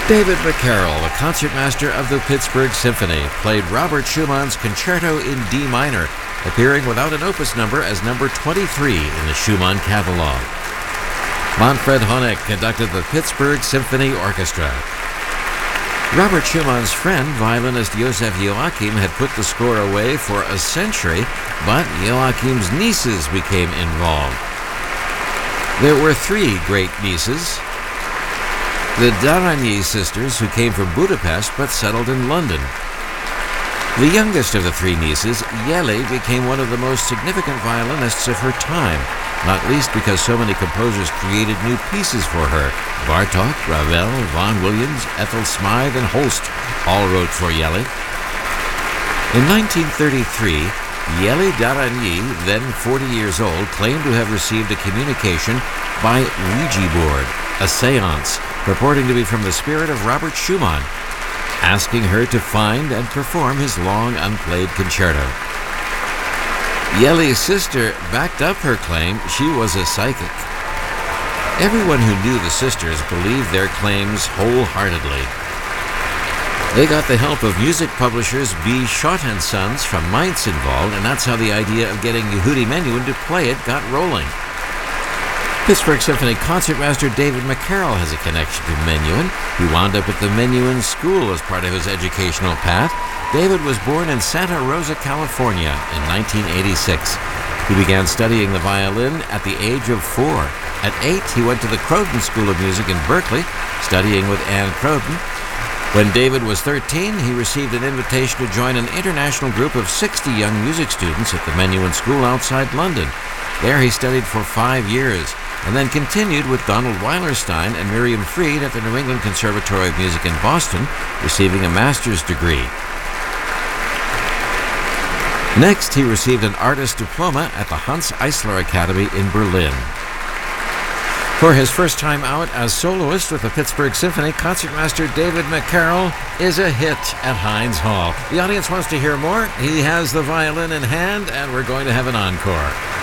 David McCarroll, the concertmaster of the Pittsburgh Symphony, played Robert Schumann's Concerto in D minor, appearing without an opus number as number 23 in the Schumann catalog. Manfred Honeck conducted the Pittsburgh Symphony Orchestra. Robert Schumann's friend, violinist Joseph Joachim, had put the score away for a century, but Joachim's nieces became involved. There were three great nieces. The Darany sisters, who came from Budapest but settled in London. The youngest of the three nieces, Yeli, became one of the most significant violinists of her time, not least because so many composers created new pieces for her. Bartók, Ravel, Vaughan Williams, Ethel Smythe, and Holst all wrote for Yeli. In 1933, Yeli Darany, then 40 years old, claimed to have received a communication by Ouija board, a seance, purporting to be from the spirit of Robert Schumann, asking her to find and perform his long unplayed concerto. Yeli's sister backed up her claim she was a psychic. Everyone who knew the sisters believed their claims wholeheartedly. They got the help of music publishers B. Schott & Sons from Mainz involved, and that's how the idea of getting Yehudi Menuhin to play it got rolling. Pittsburgh Symphony concertmaster David McCarroll has a connection to Menuhin. He wound up at the Menuhin School as part of his educational path. David was born in Santa Rosa, California in 1986. He began studying the violin at the age of 4. At 8, he went to the Croton School of Music in Berkeley, studying with Anne Croton. When David was 13, he received an invitation to join an international group of 60 young music students at the Menuhin School outside London. There he studied for 5 years, and then continued with Donald Weilerstein and Miriam Fried at the New England Conservatory of Music in Boston, receiving a master's degree. Next, he received an artist diploma at the Hans Eisler Academy in Berlin. For his first time out as soloist with the Pittsburgh Symphony, concertmaster David McCarroll is a hit at Heinz Hall. The audience wants to hear more. He has the violin in hand, and we're going to have an encore.